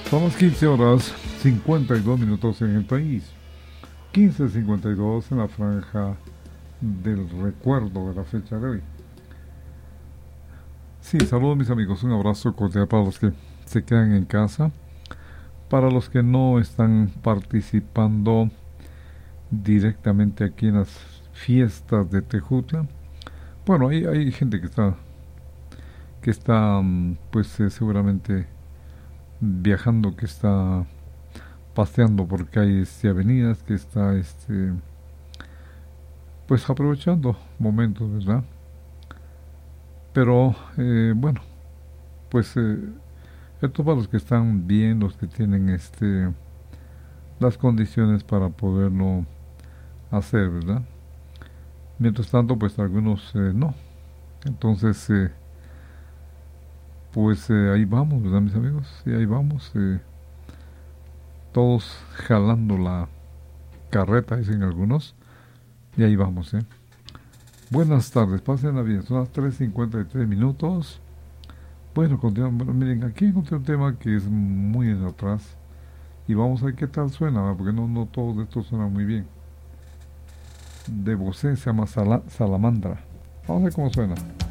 Son las 15 horas 52 minutos en el país. 15:52 en la franja del recuerdo de la fecha de hoy. Sí, saludos mis amigos, un abrazo cordial para los que se quedan en casa, para los que no están participando directamente aquí en las fiestas de Tejutla. Bueno, hay gente que está pues seguramente viajando, que está paseando por calles y avenidas, que está pues aprovechando momentos, ¿verdad? Pero bueno, pues esto para los que están bien, los que tienen las condiciones para poderlo hacer, ¿verdad? Mientras tanto, pues algunos no. Entonces, pues ahí vamos, ¿verdad, mis amigos? Sí, ahí vamos, todos jalando la carreta, dicen algunos, y ahí vamos, ¿eh? Buenas tardes, pásenla bien, son las 3:53 minutos. Bueno, continuamos. Bueno, miren, aquí encontré un tema que es muy de atrás y vamos a ver qué tal suena, ¿verdad? Porque no todo de esto suena muy bien. De Bosé se llama Salamandra. Vamos a ver cómo suena.